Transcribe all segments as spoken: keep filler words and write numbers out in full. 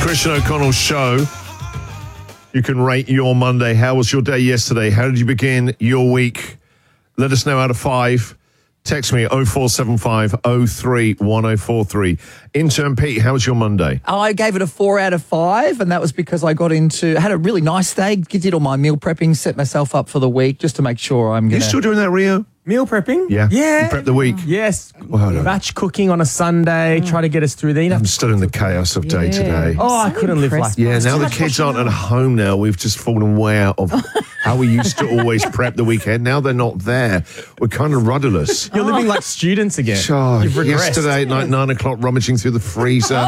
Christian O'Connell Show. You can rate your Monday. How was your day yesterday? How did you begin your week? Let us know out of five. Text me oh four seven five oh three one oh four three. Intern Pete, how was your Monday? I gave it a four out of five, and that was because I got into, had a really nice day, did all my meal prepping, set myself up for the week just to make sure I'm going You still doing that, Rio? Meal prepping? Yeah. Yeah. You prep the week? Yes. Well done. Batch cooking on a Sunday, try to get us through there. I'm still in the chaos of day to day. Oh, I couldn't live like impressed. that. Yeah, now the kids aren't at home now. We've just fallen way out of how we used to always prep the weekend. Now they're not there. We're kind of rudderless. You're living like students again. Oh, You've regressed. yesterday at like nine o'clock, rummaging through the freezer.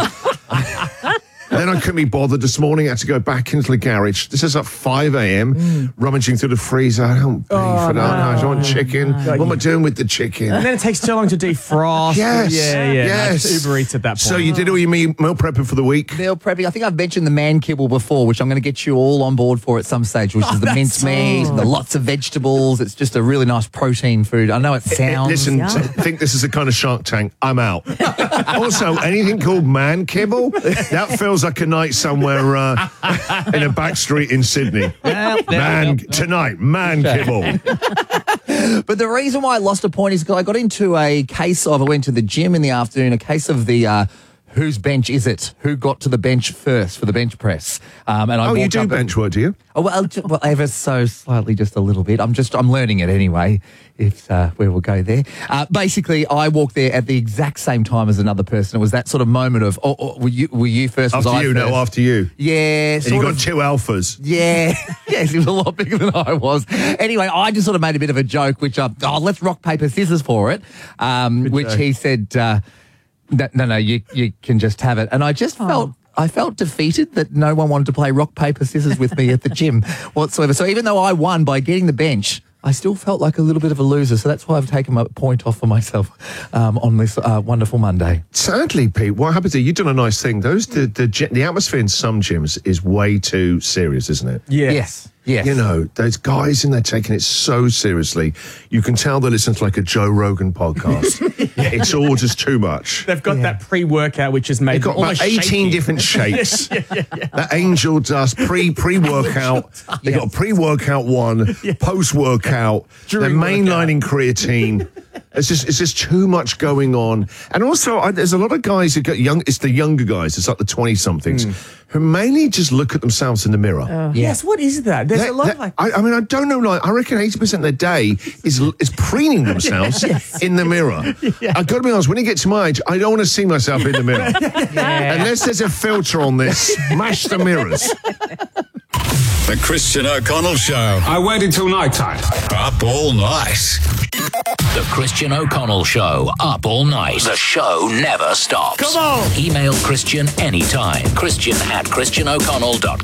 Then I couldn't be bothered this morning. I had to go back into the garage. This is at five a.m. Mm. rummaging through the freezer. I don't beef. Oh, I don't no. know. I don't want chicken. No. What am I doing with the chicken? And then it takes too long to defrost. Yes. Yeah, yeah. Yes. That's Uber Eats at that point. So you did all your meal, meal prepping for the week? Meal prepping. I think I've mentioned the man kibble before, which I'm going to get you all on board for at some stage, which Oh, is the that's- minced meat, oh. the lots of vegetables. It's just a really nice protein food. I know it sounds... Listen, Yum. t- think this is the kind of Shark Tank. I'm out. Also, anything called man kibble? That feels like a night somewhere uh, in a back street in Sydney. Man, tonight, man kibble. But the reason why I lost a point is because I got into a case of, I went to the gym in the afternoon, a case of the... Uh, whose bench is it? Who got to the bench first for the bench press? Um, and I Oh, you walked do up bench work, do you? Oh, well, ju- well, ever so slightly, just a little bit. I'm just, I'm learning it anyway, if uh, we will go there. Uh, basically, I walked there at the exact same time as another person. It was that sort of moment of, oh, oh were you were you first? Was After I you, first? no, after you. Yeah, And you sort got of. two alphas. Yeah, yes, he was a lot bigger than I was. Anyway, I just sort of made a bit of a joke, which, uh, oh, let's rock, paper, scissors for it, um, which joke. he said, uh, no, no, no, you, you can just have it. And I just felt... I felt defeated that no one wanted to play rock, paper, scissors with me at the gym whatsoever. So even though I won by getting the bench, I still felt like a little bit of a loser. So that's why I've taken my point off for myself um, on this uh, wonderful Monday. Sadly, Pete, what happens is you've done a nice thing. Those the, the gy- the atmosphere in some gyms is way too serious, isn't it? Yeah. Yes. Yes. You know, those guys in there taking it so seriously. You can tell they listen to like a Joe Rogan podcast. It's all just too much. They've got that pre-workout, which is made They've got about almost eighteen shaky. different shakes. That angel dust, pre pre workout. They got pre workout one, post workout. They're During mainlining creatine. It's just it's just too much going on. And also, I, there's a lot of guys who get young. It's the younger guys. It's like the twenty somethings who mainly just look at themselves in the mirror. Yes, what is that? There's They- a lot they- of like... I, I mean, I don't know. Like, I reckon eighty percent of their day is is preening themselves in the mirror. I've got to be honest. When you get to my age, I don't want to see myself in the mirror unless there's a filter on this. Smash the mirrors. The Christian O'Connell Show. I waited till night time. Up all night. The Christian O'Connell Show, up all night. The show never stops. Come on! Email Christian anytime. Christian at christian o'connell dot com.